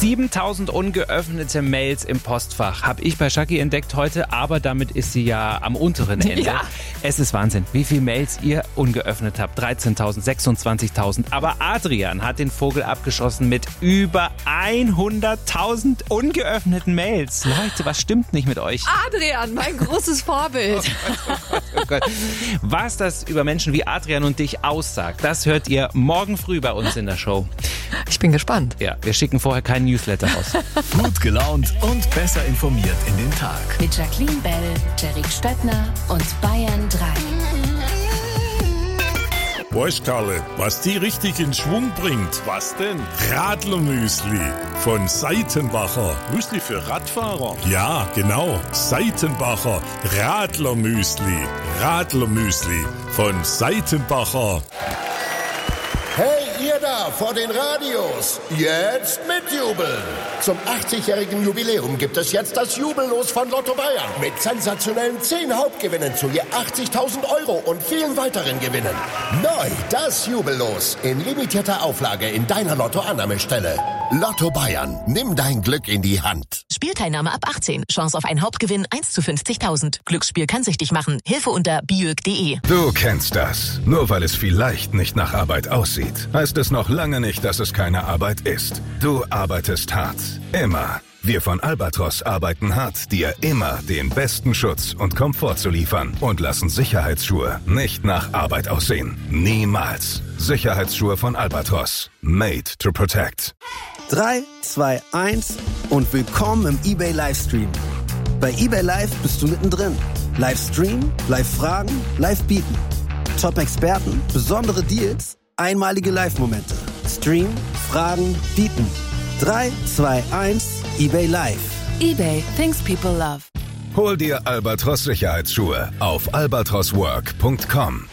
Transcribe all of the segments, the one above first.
7.000 ungeöffnete Mails im Postfach habe ich bei Shaki entdeckt heute, aber damit ist sie ja am unteren Ende. Ja. Es ist Wahnsinn, wie viele Mails ihr ungeöffnet habt. 13.000, 26.000. Aber Adrian hat den Vogel abgeschossen mit über 100.000 ungeöffneten Mails. Leute, was stimmt nicht mit euch? Adrian, mein großes Vorbild. Oh Gott. Was das über Menschen wie Adrian und dich aussagt, das hört ihr morgen früh bei uns in der Show. Ich bin gespannt. Ja, wir schicken vorher keinen Newsletter raus. Gut gelaunt und besser informiert in den Tag. Mit Jacqueline Bell, Jerrik Stöttner und Bayern 3. Weißt Karle, was die richtig in Schwung bringt? Was denn? Radlermüsli von Seitenbacher. Müsli für Radfahrer? Ja, genau. Seitenbacher Radlermüsli. Radlermüsli von Seitenbacher. Hey, ihr da vor den Radios, jetzt mitjubeln. Zum 80-jährigen Jubiläum gibt es jetzt das Jubellos von Lotto Bayern. Mit sensationellen 10 Hauptgewinnen zu je 80.000 € und vielen weiteren Gewinnen. Neu das Jubellos in limitierter Auflage in deiner Lotto-Annahmestelle. Lotto Bayern, nimm dein Glück in die Hand. Spielteilnahme ab 18. Chance auf einen Hauptgewinn 1 zu 50.000. Glücksspiel kann süchtig machen. Hilfe unter biög.de. Du kennst das. Nur weil es vielleicht nicht nach Arbeit aussieht, heißt es noch lange nicht, dass es keine Arbeit ist. Du arbeitest hart. Immer. Wir von Albatros arbeiten hart, dir immer den besten Schutz und Komfort zu liefern und lassen Sicherheitsschuhe nicht nach Arbeit aussehen. Niemals. Sicherheitsschuhe von Albatros. Made to protect. 3, 2, 1 und willkommen im eBay Livestream. Bei eBay Live bist du mittendrin. Livestream, Live-Fragen, Live-Bieten. Top-Experten, besondere Deals, einmalige Live-Momente. Stream, Fragen, Bieten. 3, 2, 1, eBay Live. eBay, things people love. Hol dir Albatros Sicherheitsschuhe auf albatroswork.com.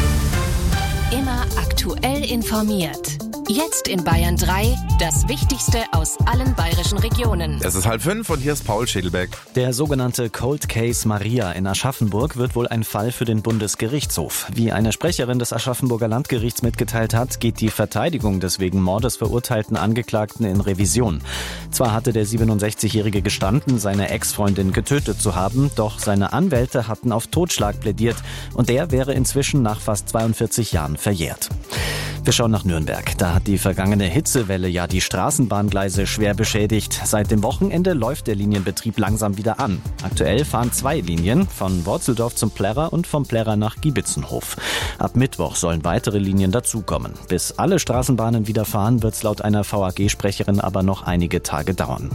Immer aktuell informiert. Jetzt in Bayern 3, das Wichtigste aus allen bayerischen Regionen. Es ist 4:30 und hier ist Paul Schädelbeck. Der sogenannte Cold Case Maria in Aschaffenburg wird wohl ein Fall für den Bundesgerichtshof. Wie eine Sprecherin des Aschaffenburger Landgerichts mitgeteilt hat, geht die Verteidigung des wegen Mordes verurteilten Angeklagten in Revision. Zwar hatte der 67-Jährige gestanden, seine Ex-Freundin getötet zu haben, doch seine Anwälte hatten auf Totschlag plädiert und der wäre inzwischen nach fast 42 Jahren verjährt. Wir schauen nach Nürnberg. Da hat die vergangene Hitzewelle ja die Straßenbahngleise schwer beschädigt. Seit dem Wochenende läuft der Linienbetrieb langsam wieder an. Aktuell fahren 2 Linien, von Worzeldorf zum Plärrer und vom Plärrer nach Giebitzenhof. Ab Mittwoch sollen weitere Linien dazukommen. Bis alle Straßenbahnen wieder fahren, wird es laut einer VAG-Sprecherin aber noch einige Tage dauern.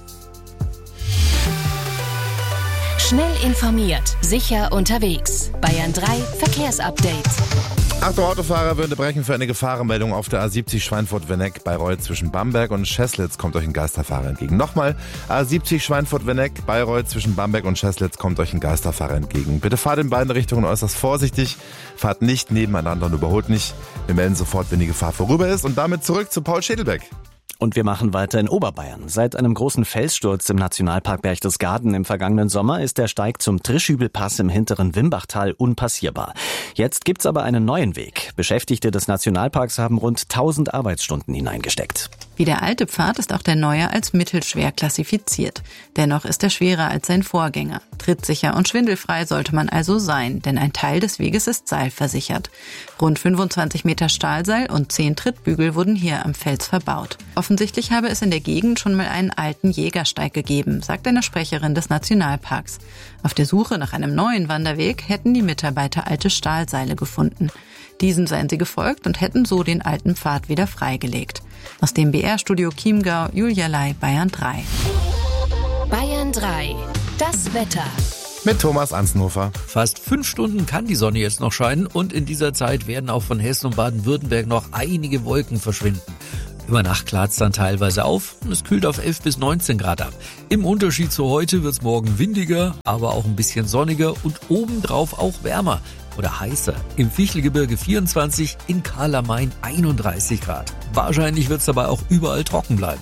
Schnell informiert, sicher unterwegs. Bayern 3 Verkehrsupdate. Achtung, Autofahrer, wir unterbrechen für eine Gefahrenmeldung auf der A70 Schweinfurt-Wenneck. Bayreuth zwischen Bamberg und Scheßlitz kommt euch ein Geisterfahrer entgegen. Nochmal, A70 Schweinfurt-Wenneck, Bayreuth zwischen Bamberg und Scheßlitz kommt euch ein Geisterfahrer entgegen. Bitte fahrt in beiden Richtungen äußerst vorsichtig, fahrt nicht nebeneinander und überholt nicht. Wir melden sofort, wenn die Gefahr vorüber ist, und damit zurück zu Paul Schädelbeck. Und wir machen weiter in Oberbayern. Seit einem großen Felssturz im Nationalpark Berchtesgaden im vergangenen Sommer ist der Steig zum Trischübelpass im hinteren Wimbachtal unpassierbar. Jetzt gibt's aber einen neuen Weg. Beschäftigte des Nationalparks haben rund 1000 Arbeitsstunden hineingesteckt. Wie der alte Pfad ist auch der neue als mittelschwer klassifiziert. Dennoch ist er schwerer als sein Vorgänger. Trittsicher und schwindelfrei sollte man also sein, denn ein Teil des Weges ist seilversichert. Rund 25 Meter Stahlseil und 10 Trittbügel wurden hier am Fels verbaut. Offensichtlich habe es in der Gegend schon mal einen alten Jägersteig gegeben, sagt eine Sprecherin des Nationalparks. Auf der Suche nach einem neuen Wanderweg hätten die Mitarbeiter alte Stahlseile gefunden. Diesen seien sie gefolgt und hätten so den alten Pfad wieder freigelegt. Aus dem BR-Studio Chiemgau, Julia Lai, Bayern 3. Bayern 3, das Wetter. Mit Thomas Anzenhofer. Fast 5 Stunden kann die Sonne jetzt noch scheinen und in dieser Zeit werden auch von Hessen und Baden-Württemberg noch einige Wolken verschwinden. Über Nacht klart's dann teilweise auf und es kühlt auf 11 bis 19 Grad ab. Im Unterschied zu heute wird's morgen windiger, aber auch ein bisschen sonniger und obendrauf auch wärmer oder heißer. Im Fichtelgebirge 24, in Karl am Main 31 Grad. Wahrscheinlich wird's dabei auch überall trocken bleiben.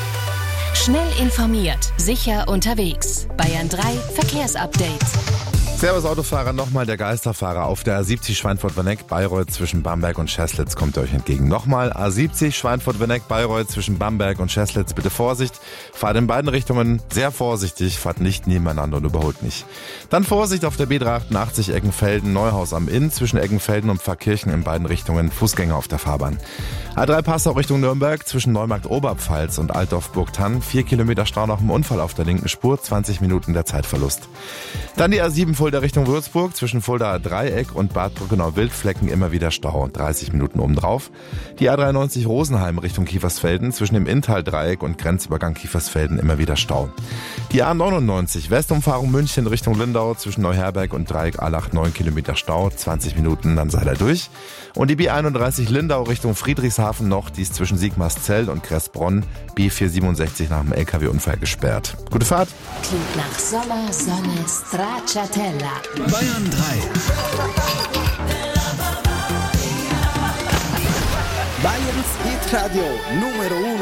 Schnell informiert, sicher unterwegs. Bayern 3 Verkehrsupdate. Servus Autofahrer, nochmal der Geisterfahrer auf der A70 Schweinfurt-Werneck, Bayreuth zwischen Bamberg und Scheslitz kommt euch entgegen. Nochmal A70 Schweinfurt-Werneck, Bayreuth zwischen Bamberg und Scheslitz. Bitte Vorsicht, fahrt in beiden Richtungen sehr vorsichtig, fahrt nicht nebeneinander und überholt nicht. Dann Vorsicht auf der B388 Eckenfelden, Neuhaus am Inn zwischen Eckenfelden und Pfarrkirchen in beiden Richtungen, Fußgänger auf der Fahrbahn. A3 Passau Richtung Nürnberg zwischen Neumarkt Oberpfalz und Altdorf-Burgtann, 4 Kilometer Stau nach dem Unfall auf der linken Spur, 20 Minuten der Zeitverlust. Dann die A7 Fulda Richtung Würzburg, zwischen Fuldaer Dreieck und Bad Brückenau-Wildflecken immer wieder Stau, 30 Minuten obendrauf. Die A93 Rosenheim Richtung Kiefersfelden, zwischen dem Inntal-Dreieck und Grenzübergang Kiefersfelden immer wieder Stau. Die A99 Westumfahrung München Richtung Lindau, zwischen Neuherberg und Dreieck Allach 9 Kilometer Stau, 20 Minuten, dann seid ihr durch. Und die B31 Lindau Richtung Friedrichshafen noch, die ist zwischen Sigmarszell und Kressbronn, B467 nach dem LKW-Unfall gesperrt. Gute Fahrt! Klingt nach Sommer, Sonne, Stracciatella. Bayern 3. Bayerns Hitradio Numero 1.